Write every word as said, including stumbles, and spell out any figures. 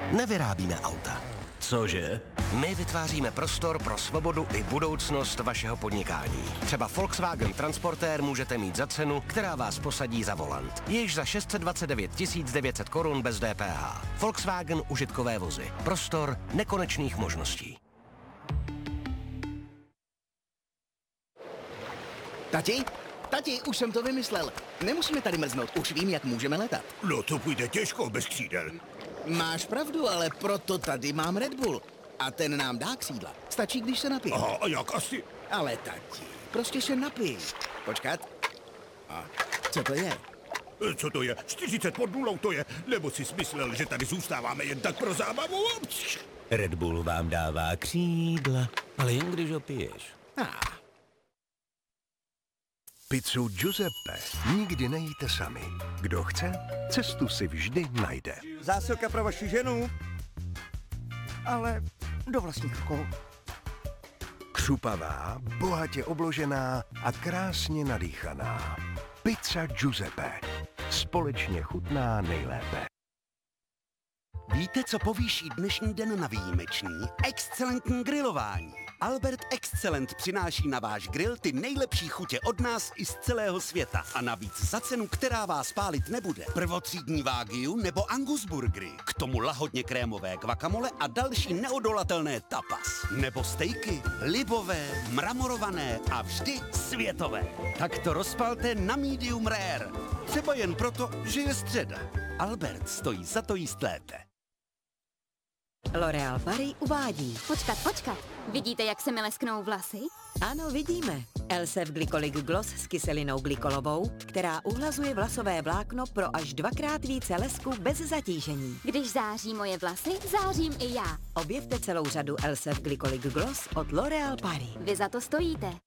nevyrábíme auta. Cože? My vytváříme prostor pro svobodu i budoucnost vašeho podnikání. Třeba Volkswagen Transportér můžete mít za cenu, která vás posadí za volant. Již za šest set dvacet devět tisíc devět set korun bez D P H. Volkswagen užitkové vozy. Prostor nekonečných možností. Tati? Tati, už jsem to vymyslel. Nemusíme tady mrznout, už vím, jak můžeme letat. No to půjde těžko bez křídel. Máš pravdu, ale proto tady mám Red Bull. A ten nám dá křídla. Stačí, když se napije. Aha, a jak asi? Ale tati, prostě se napij. Počkat. A co to je? Co to je? čtyřicet pod nulou to je? Nebo jsi smyslel, že tady zůstáváme jen tak pro zábavu? Red Bull vám dává křídla, ale jen když ho piješ. Ah. Pizzu Giuseppe nikdy nejíte sami. Kdo chce, cestu si vždy najde. Zásilka pro vaši ženu, ale do vlastních rukou. Křupavá, bohatě obložená a krásně nadýchaná. Pizza Giuseppe. Společně chutná nejlépe. Víte, co povýší dnešní den na výjimečný? Excelentní grilování. Albert Excellent přináší na váš grill ty nejlepší chutě od nás i z celého světa. A navíc za cenu, která vás pálit nebude. Prvotřídní wagyu nebo Angus burgery. K tomu lahodně krémové guacamole a další neodolatelné tapas. Nebo stejky, libové, mramorované a vždy světové. Tak to rozpalte na medium rare. Třeba jen proto, že je středa. Albert stojí za to jíst lépe. L'Oréal Paris uvádí. Počkat, počkat. Vidíte, jak se mi lesknou vlasy? Ano, vidíme. Elsef Glycolic Gloss s kyselinou glykolovou, která uhlazuje vlasové vlákno pro až dvakrát více lesku bez zatížení. Když září moje vlasy, zářím i já. Objevte celou řadu Elsef Glycolic Gloss od L'Oréal Paris. Vy za to stojíte.